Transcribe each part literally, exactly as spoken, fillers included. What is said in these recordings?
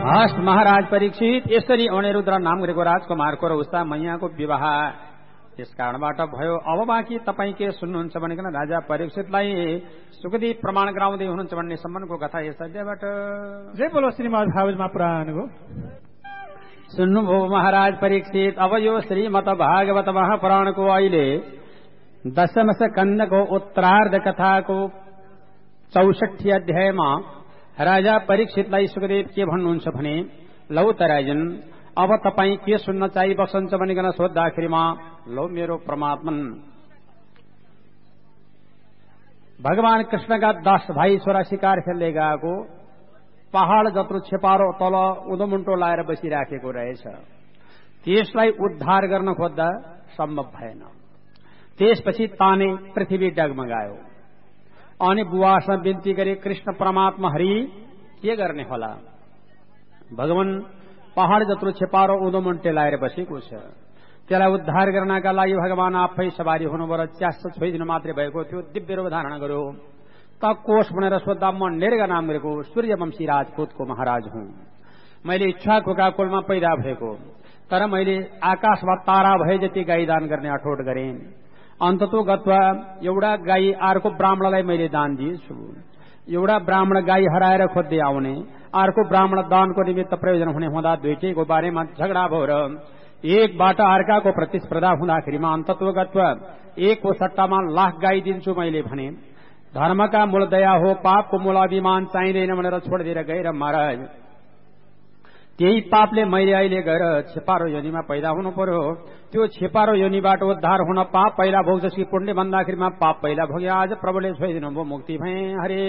हस्त महाराज परीक्षित यसरी अणेरुद्र नाम गरेको राजकुमारको र उषा मैयाको विवाह यस कारणबाट भयो। अब बाँकी तपाईँ के सुन्नुहुन्छ भनेकन राजा परीक्षितलाई सुखदेव प्रमाण गराउँदै हुनुहुन्छ भन्ने सम्बन्धको कथा यस अध्यायबाट। जय बोलो श्रीमद् भागवत महापुराणको। सुन्नुभयो महाराज परीक्षित, अब यो श्रीमद् भागवत महापुराणको अहिले दशम स्कन्धको उत्तरार्ध कथाको चौसठी अध्यायमा राजा परीक्षितलाई सुखदेव के भन्नुहुन्छ भने, लौ तराजन अब तपाईँ के सुन्न चाहिँ बस्नुहुन्छ भनिकन सोद्धाखेरिमा लौ मेरो परमात्मन भगवान कृष्णका दश भाइ छोरा शिकार खेल्दै गएको पहाड़ जत्रो छेपारो तल उदोमुन्टो लाएर बसिराखेको रहेछ। त्यसलाई उद्धार गर्न खोज्दा सम्भव भएन। त्यसपछि ताने पृथ्वी डगमगायो अनि बुवासँग बिन्ती गरे, कृष्ण परमात्मा हरि के गर्ने होला? भगवान पहाड़ जत्रो छेपारो उदोमुन्टे लाएर बसेको छ, त्यसलाई उद्धार गर्नका लागि भगवान आफै सवारी हुनुभयो र च्यास छोइदिनु मात्रै भएको थियो। दिव्य रूप धारण गर्यो। त कोष भनेर सोद्धा म नेर्गा नाम गरेको सूर्यवंशी राजपूतको महाराज हुँ। मैले इच्छाकुका कुलमा पैदा भएको, तर मैले आकाशमा तारा भए जति गाई दान गर्ने अठोट गरेँ। अन्ततो गत्वा एउटा गाई अर्को ब्राह्मणलाई मैले दान दिएछु। एउटा ब्राह्मण गाई हराएर खोज्दै आउने, अर्को ब्राह्मण दानको निमित्त प्रयोजन हुने हुँदा दुईटैको बारेमा झगडा भयो र एकबाट अर्काको प्रतिस्पर्धा हुँदाखेरिमा अन्तत्व गत्वा एकको सट्टामा लाख गाई दिन्छु मैले भने। धर्मका मूल दया हो, पापको मूल अभिमान चाहिँदैन भनेर छोडिदिएर गएर महाराज त्यही पापले मैले अहिले गएर छेपारो योनिमा पैदा हुनु पर्यो। त्यो छेपारो योनिबाट उद्धार हुन पाप पहिला भोग्छ कि पुण्य भन्दाखेरिमा पाप पहिला भोगे। आज प्रभुले छोइदिनु भयो, मुक्ति भए हरे।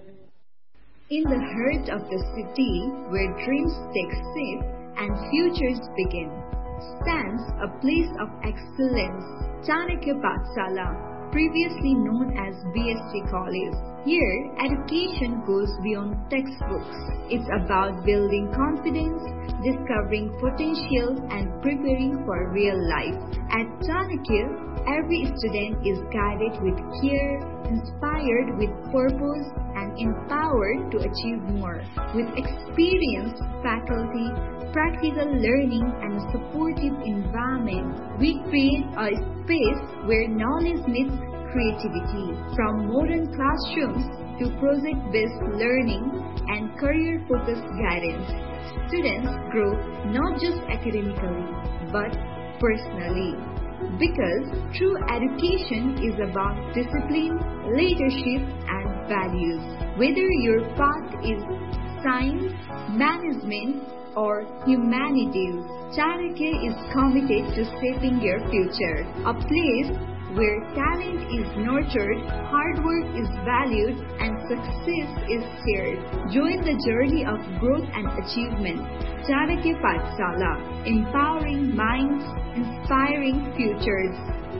In the heart of the city where dreams take shape and futures begin stands a place of excellence, Chanakya Pathshala, previously known as B S C College. Here, education goes beyond textbooks. It's about building confidence, discovering potential, and preparing for real life. At Chanakya, every student is guided with care, inspired with purpose, and empowered to achieve more. With experienced faculty, practical learning, and a supportive environment, we create a space where knowledge meets creativity. From modern classrooms to project-based learning and career-focused guidance, students grow not just academically, but personally. Because true education is about discipline, leadership, and values. Whether your path is science, management, or humanities, Chanakya is committed to shaping your future. A place where talent is nurtured, hard work is valued, and success is shared. Join the journey of growth and achievement. Chanakya Pathshala, empowering minds, inspiring futures.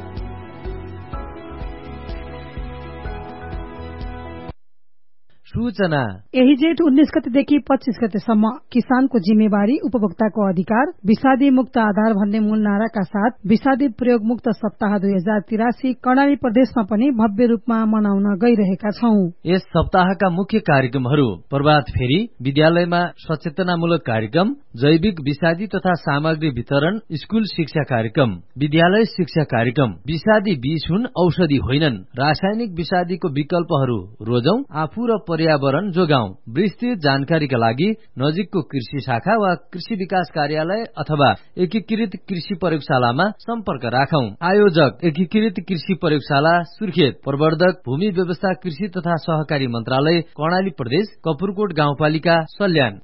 सूचना। यही जेठ उन्नीस गतेदेखि पच्चीस गतेसम्म किसानको जिम्मेवारी उपभोक्ताको अधिकार विषादी मुक्त आधार भन्ने मूल नाराका साथ विषादी प्रयोग मुक्त सप्ताह दुई हजार तिरासी कर्णाली प्रदेशमा पनि भव्य रूपमा मनाउन गइरहेका छौं। यस सप्ताहका मुख्य कार्यक्रमहरू प्रभात फेरी, विद्यालयमा सचेतनामूलक कार्यक्रम, जैविक विषादी तथा सामग्री वितरण, स्कूल शिक्षा कार्यक्रम, विद्यालय शिक्षा कार्यक्रम, विषादी बीज हुन् औषधि होइनन्, रासायनिक विषादीको विकल्पहरू रोजौं, आफू र पर्यावरण जोगाउँ। विस्तृत जानकारीका लागि नजिकको कृषि शाखा वा कृषि विकास कार्यालय अथवा एकीकृत कृषि प्रयोगशालामा सम्पर्क राखौं। आयोजक एकीकृत कृषि प्रयोगशाला सुर्खेत, प्रवर्धक भूमि व्यवस्था कृषि तथा सहकारी मन्त्रालय कर्णाली प्रदेश, कपुरकोट गाउँपालिका सल्यान।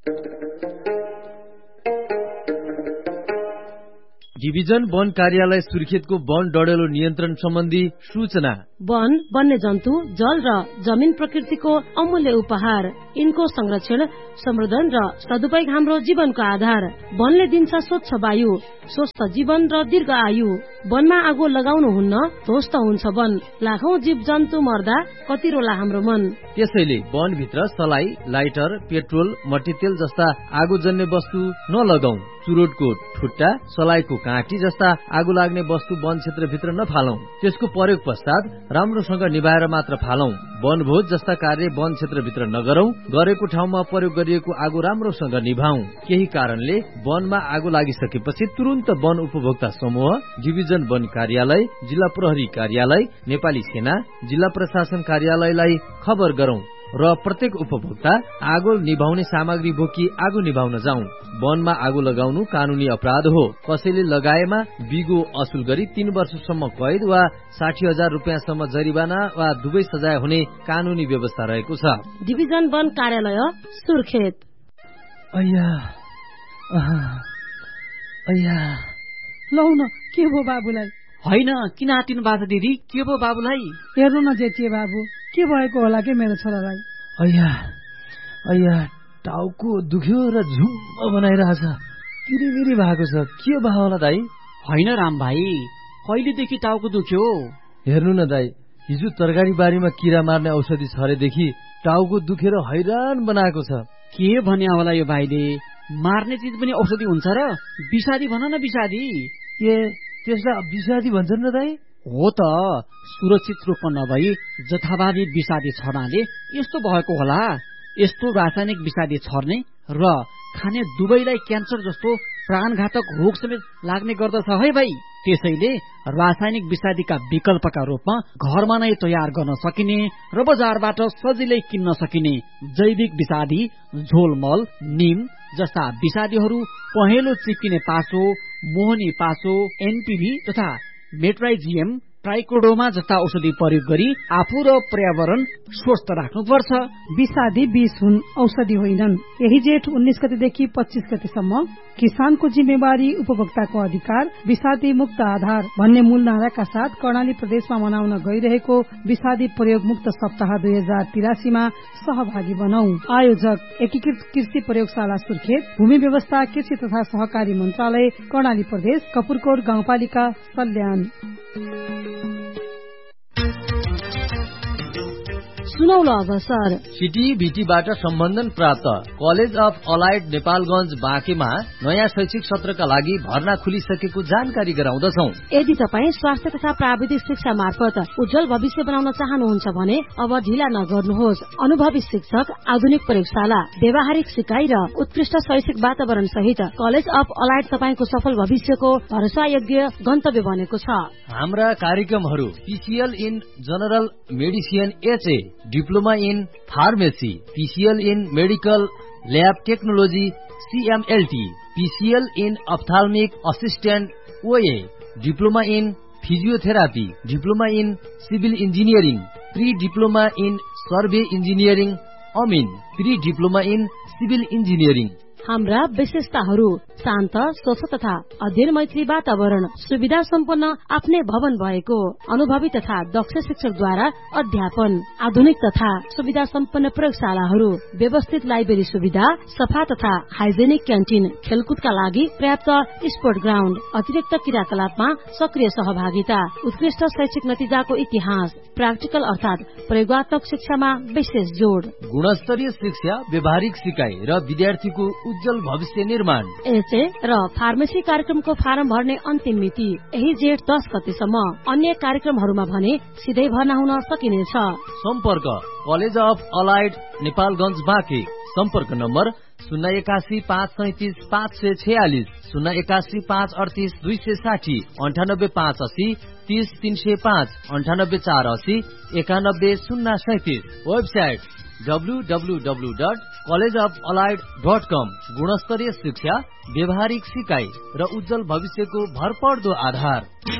डिभिजन वन कार्यालय सुर्खेतको वन डडेलो नियन्त्रण सम्बन्धी सूचना। वन, वन्य जन्तु, जल र जमिन प्रकृतिको अमूल्य उपहार। यिनको संरक्षण, संवर्धन र सदुपयोग हाम्रो जीवनको आधार। वनले दिन्छ स्वच्छ वायु, स्वस्थ जीवन र दीर्घ आयु। वनमा आगो लगाउनु हुन्न, ध्वस्त हुन्छ वन। लाखौं जीव जन्तु मर्दा कति रोला हाम्रो मन। त्यसैले वनभित्र सलाई, लाइटर, पेट्रोल, मट्टीतेल जस्ता आगोजन्य वस्तु नलगाउँ। चुरोटको ठुट्टा, सलाईको काँटी जस्ता आगो लाग्ने वस्तु वन क्षेत्रभित्र नफालौं। त्यसको प्रयोग पश्चात राम्रोसँग निभाएर मात्र फालौं। वनभोज जस्ता कार्य वन क्षेत्रभित्र नगरौं। गरेको ठाउँमा प्रयोग गरिएको आगो राम्रोसँग निभाऊ। केही कारणले वनमा आगो लागिसकेपछि तुरन्त वन उपभोक्ता समूह, डिभिजन वन कार्यालय, जिल्ला प्रहरी कार्यालय, नेपाली सेना, जिल्ला प्रशासन कार्यालयलाई खबर गरौं र प्रत्येक उपभोक्ता आगो निभाउने सामग्री बोकी आगो निभाउन जाउँ। वनमा आगो लगाउनु कानूनी अपराध हो। कसैले लगाएमा बिगो असुल गरी तीन वर्षसम्म कैद वा साठी हजार रुपियाँसम्म जरिवाना वा दुवै सजाय हुने कानूनी व्यवस्था रहेको छ। डिभिजन वन कार्यालय सुर्खेत। अय्या अय्या लौ न, के भो बाबुलाई? होइन, किन आतिनु बाजा दिदी? के भो बाबुलाई? हेर्नु न जेठिए बाबु, के भएको होला के मेरो छोरालाई? अय्या अय्या टाउको दुख्यो र झुम्म बनाइरहेछ। तिरिबिरी भएको छ। के भयो होला दाई? होइन राम भाइ, कहिलेदेखि टाउको दुख्यो? हेर्नु न दाई, हिजो तरकारी बारीमा किरा मार्ने औषधि छरेदेखि टाउको दुखेर हैरान बनाएको छ। के भन्या होला यो भाइले? मार्ने चिज पनि औषधि हुन्छ र? विषादी भन न, विषादी। ए, त्यसलाई विषादी भन्छन् न दाई? हो त, सुरक्षित रूपमा नभई जथाभावी विषादी छर्नाले यस्तो भएको होला। यस्तो रासायनिक विषादी छर्ने र खाने दुवैलाई क्यान्सर जस्तो प्राणघातक रोग समेत लाग्ने गर्दछ है भाइ। त्यसैले रासायनिक विषादीका विकल्पका रूपमा घरमा नै तयार गर्न सकिने र बजारबाट सजिलै किन्न सकिने जैविक विषादी झोलमल, निम जस्ता विषादीहरू पहेँलो चिप्किने पासो, मोहनी पासो, एनपीभी तथा मेट्राइजियम, ट्राइकोडोमा जस्ता औषधि प्रयोग गरी आफू र पर्यावरण स्वस्थ राख्नुपर्छ। विषादी विष हुन्, औषधि होइनन्। यही जेठ उन्नाइस गतेदेखि पच्चीस गतेसम्म किसानको जिम्मेवारी उपभोक्ताको अधिकार, विषादी मुक्त आधार भन्ने मूल नाराका साथ कर्णाली प्रदेशमा मनाउन गइरहेको विषादी प्रयोग मुक्त सप्ताह दुई हजार तिरासीमा सहभागी बनाऊ। आयोजक एकीकृत कृषि प्रयोगशाला सुर्खेत, भूमि व्यवस्था, कृषि तथा सहकारी मन्त्रालय, कर्णाली प्रदेश, कपुरकोट गाउँपालिका, सल्यान। सुनौलो अवसर। सिटी भिटीबाट सम्बन्धन प्राप्त कलेज अफ अलाइड नेपालगंज बाँकेमा नयाँ शैक्षिक सत्रका लागि भर्ना खुलिसकेको जानकारी गराउँदछौ। यदि तपाईँ स्वास्थ्य तथा प्राविधिक शिक्षा मार्फत उज्जवल भविष्य बनाउन चाहनुहुन्छ भने अब ढिला नगर्नुहोस्। अनुभवी शिक्षक, आधुनिक प्रयोगशाला, व्यावहारिक सिकाइ र उत्कृष्ट शैक्षिक वातावरण सहित कलेज अफ अलाइड तपाईँको सफल भविष्यको भरोसायोग्य गन्तव्य बनेको छ। हाम्रा कार्यक्रमहरू PCL in general medicine HA, diploma in pharmacy, PCL in medical lab technology सीएमएलटी, PCL in अप्थाल्मिक assistant ओए, diploma in physiotherapy, diploma in civil engineering, pre diploma in survey engineering Amin, pre diploma in civil engineering. हाम्रा विशेषताहरू शान्त, स्वच्छ तथा अध्ययन मैत्री वातावरण, सुविधा सम्पन्न आफ्नै भवन भएको, अनुभवी तथा दक्ष शिक्षकद्वारा अध्यापन, आधुनिक तथा सुविधा सम्पन्न प्रयोगशालाहरू, व्यवस्थित लाइब्रेरी सुविधा, सफा तथा हाइजेनिक क्यान्टिन, खेलकुदका लागि पर्याप्त स्पोर्ट ग्राउण्ड, अतिरिक्त क्रियाकलापमा सक्रिय सहभागिता, उत्कृष्ट शैक्षिक नतिजाको इतिहास, प्राक्टिकल अर्थात प्रयोगात्मक शिक्षामा विशेष जोड, गुणस्तरीय शिक्षा, व्यावहारिक सिकाइ र विद्यार्थीको उज्जवल भविष्य निर्माण। एचए र फार्मेसी कार्यक्रमको फारम भर्ने अन्तिम मिति यही जेठ दस गतेसम्म। अन्य कार्यक्रमहरूमा भने सिधै भर्ना हुन सकिनेछ। सम्पर्क college of allied Nepalganj Banke. सम्पर्क नम्बर शून्य एकासी पाँच सैतिस पाँच सय छयालिस, शून्य एकासी पाँच अडतिस दुई सय साठी, अन्ठानब्बे पाँच असी तीस तीन सय पाँच, अन्ठानब्बे चार असी एकानब्बे शून्य सैतिस। Website W W W dot college of allied dot कम। गुणस्तरीय शिक्षा, व्यावहारिक सिकाइ र उज्जवल भविष्यको भरपर्दो आधार।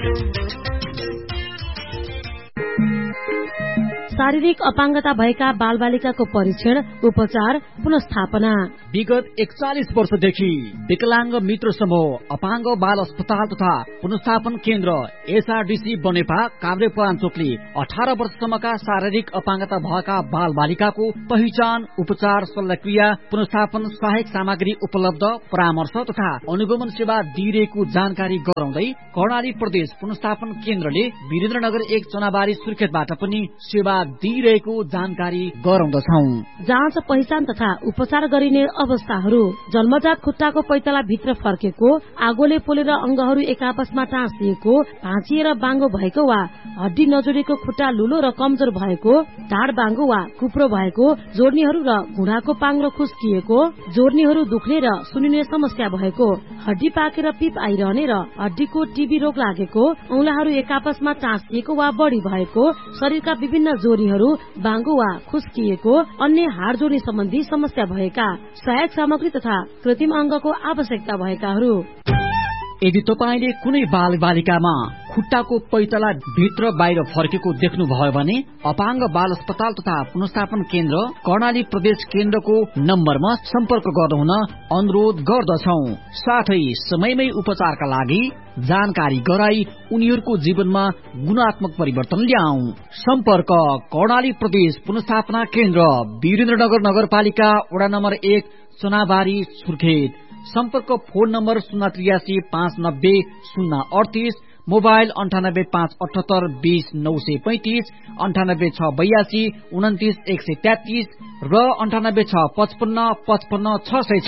शारीरिक अपाङ्गता भएका बालबालिकाको परीक्षण, उपचार, पुनस्थापना। विगत एकचालिस वर्षदेखि विकलाङ्ग मित्र समूह अपाङ्ग बाल अस्पताल तथा पुनस्थापन केन्द्र एसआरडीसी बनेपा काभ्रेपलाञ्चोकले अठार वर्षसम्मका शारीरिक अपाङ्गता भएका बाल बालिकाको पहिचान, उपचार, शल्यक्रिया, पुनस्थापन, सहायक सामग्री उपलब्ध, परामर्श तथा अनुगमन सेवा दिइरहेको जानकारी गराउँदै कर्णाली प्रदेश पुनस्थापन केन्द्रले वीरेन्द्रनगर एक चनाबारी सुर्खेतबाट पनि सेवा दिइरहेको जानकारी गराउँदछौ। जाँच, पहिचान तथा उपचार गरिने अवस्थाहरू, जन्मजात खुट्टाको पैताला भित्र फर्केको, आगोले पोलेर अंगहरू एक आपसमा टाँसिएको, भाँचिएर बाङ्गो भएको वा हड्डी नजोडेको खुट्टा लुलो र कमजोर भएको, ढाड बाङ्गो वा कुप्रो भएको, जोर्नीहरू र घुँडाको पाङ्रो खुस्किएको, जोर्नीहरू दुख्ने र सुनिने समस्या भएको, हड्डी पाकेर पिप आइरहने र हड्डीको टिबी रोग लागेको, औंलाहरू एक आपसमा टाँसिएको वा बढी भएको, शरीरका विभिन्न जोर्नीहरू बाङ्गो वा खुस्किएको, अन्य हाड जोड्ने सम्बन्धी समस्या भएका, सहायक सामग्री तथा कृत्रिम अंगको आवश्यकता भएकाहरू। यदि तपाईले कुनै बाल बालिकामा खुट्टाको पैतला भित्र बाहिर फर्केको देख्नुभयो भने अपाङ्ग बाल अस्पताल तथा पुनर्स्थापन केन्द्र कर्णाली प्रदेश केन्द्रको नम्बरमा सम्पर्क गर्नुहुन अनुरोध गर्दछौ। साथै समयमै उपचारका लागि जानकारी गराई उनीहरूको जीवनमा गुणात्मक परिवर्तन ल्याऊ। सम्पर्क कर्णाली प्रदेश पुनर्स्थापना केन्द्र, वीरेन्द्रनगर नगरपालिका, वडा नम्बर एक, चनाबारी, सुर्खेत। सम्पर्क फोन नम्बर शून्य त्रियासी पाँच नब्बे शून्य अडतिस, मोबाइल अन्ठानब्बे पाँच अठहत्तर बीस नौ सय पैंतिस, अन्ठानब्बे छ बयासी उन्तिस एक सय तेत्तिस र अन्ठानब्बे छ पचपन्न पचपन्न छ सय छ।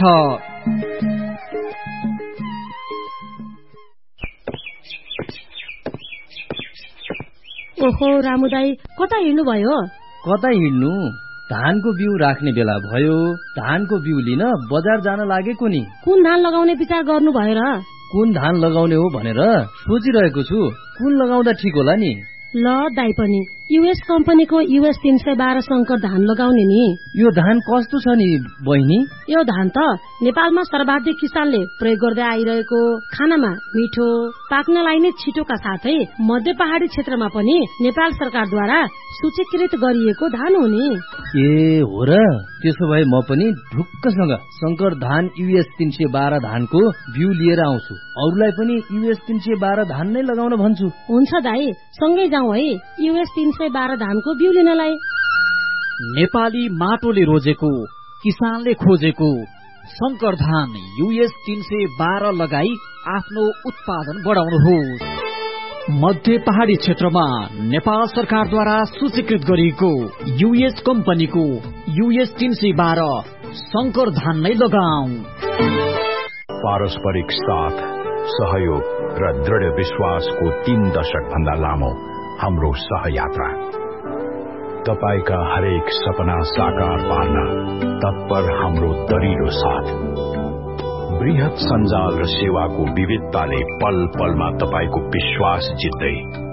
ओहो रामुदाई, कता हिँड्नुभयो? कता हिँड्नु, धानको बिउ राख्ने बेला भयो। धानको बिउ लिन बजार जान लागेको नि। कुन धान लगाउने विचार गर्नु भयो र? कुन धान लगाउने हो भनेर सोचिरहेको छु। कुन लगाउँदा ठिक होला नि? ल दाई पनि युएस कम्पनीको युएस तीन सय बाह्र शंकर धान लगाउने नि। यो धान कस्तो छ नि बहिनी? यो धान त नेपालमा सर्वाधिक किसानले प्रयोग गर्दै आइरहेको, खानामा मिठो, पाक्नलाई नै छिटोका साथै मध्य पहाडी क्षेत्रमा पनि नेपाल सरकारद्वारा सूचीकृत गरिएको धान हो नि। ए हो र, त्यसो भए म पनि ढुक्कसँग शंकर धान युएस तीन सय बाह्र धानको बिउ लिएर आउँछु। अरूलाई पनि युएस तीन सय बाह्र धान नै लगाउन भन्छु। हुन्छ दाई, सँगै जाउँ है युएस तीन सय बाह्र धानको बिउ लिनलाई। नेपाली माटोले रोजेको, किसानले खोजेको शंकर धान युएस तीन सय बाह्र लगाई आफ्नो उत्पादन बढाउनुहोस्। मध्य पहाडी क्षेत्रमा नेपाल सरकारद्वारा सूचीकृत गरिएको युएस कम्पनीको युएस तीन सय बाह्र शंकर धान नै लगाऊ। पारस्परिक साथ, सहयोग र दृढ़ विश्वासको तीन दशक भन्दा लामो हाम्रो सहयात्रा, तपाईका हरेक सपना साकार पार्न तत्पर हाम्रो दरिलो साथ, बृहत सञ्जाल र सेवाको विविधताले पल पलमा तपाईको विश्वास जित्दै,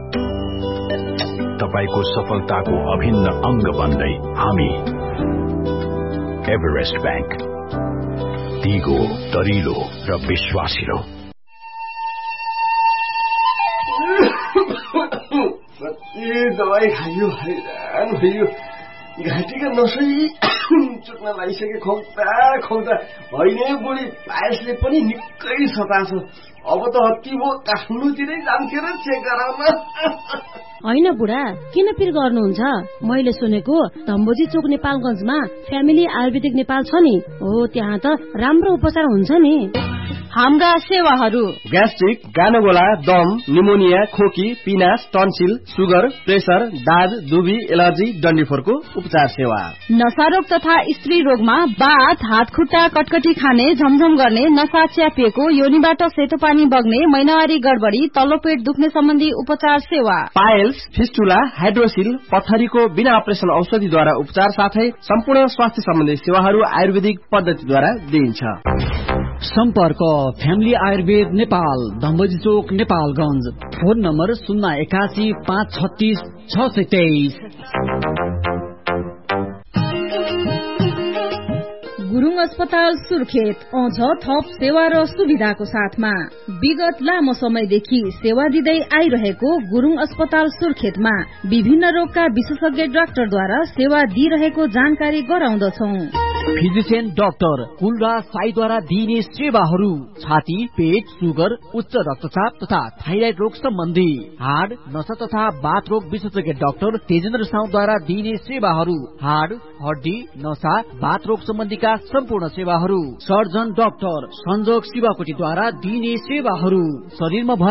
तपाईको सफलताको अभिन्न अंग बन्दै हामी एभरेस्ट बैंक, दिगो, दरिलो र विश्वासिलो। कति दबाई खाइयो, हैरान भयो। घाँटीका नसै चुक्न लागिसके, खुम्ता खुम्ता होइन। बुढी पायसले पनि निकै सताछ। अब त हत्ती भो काठमाडौँतिरै जान्थ्यो र चेक गराउन। होइन बुढा, किन पिर गर्नुहुन्छ? मैले सुनेको धम्बोजी चोक नेपालगञ्जमा फ्यामिली आयुर्वेदिक नेपाल छ नि, हो त्यहाँ त राम्रो उपचार हुन्छ नि। हाम्रा सेवाहरू ग्यास्ट्रिक, गानोगोला, दम, निमोनिया, खोकी, पिनास, टन्सिल, सुगर, प्रेसर, दाद, दुबी, एलर्जी, डन्डीफोरको उपचार सेवा। नशारोग तथा स्त्री रोगमा बाथ, हात खुट्टा कटकटी खाने, झमझम गर्ने, नशा च्यापिएको, योनिबाट सेतो पानी बग्ने, महिनावारी गडबडी, तल्लो पेट दुख्ने सम्बन्धी उपचार सेवा। पाइल्स, फिस्टुला, हाइड्रोसिल, पथरीको बिना अपरेसन औषधिद्वारा उपचार साथै सम्पूर्ण स्वास्थ्य सम्बन्धी सेवाहरू आयुर्वेदिक पद्धतिद्वारा दिइन्छ। सम्पर्क फ्यामिली आयुर्वेद नेपाल, धम्बोजी चोक नेपालगञ्ज। फोन नम्बर शून्य एकासी पाँच छत्तीस छ सय तेइस। गुरुङ अस्पताल सुर्खेत अझ थप सेवा र सुविधाको साथमा विगत लामो समयदेखि सेवा दिँदै आइरहेको गुरुङ अस्पताल सुर्खेतमा विभिन्न रोगका विशेषज्ञ डाक्टरद्वारा सेवा दिइरहेको जानकारी गराउँदछौं। फिजिशियन डाक्टर कुलराज साईद्वारा दिइने सेवाहरू छाती, पेट, सुगर, उच्च रक्तचाप तथा थाइराइड रोग सम्बन्धी, हाड, नसा तथा बाथ रोग विशेषज्ञ डाक्टर तेजेन्द्र साउद्वारा दिइने सेवाहरू, हाड, हड्डी, नसा, बाथ रोग सम्बन्धीका सम्पूर्ण सेवाहरू, सर्जन डाक्टर संजोग शिवाकोटीद्वारा दिइने सेवाहरू, शरीरमा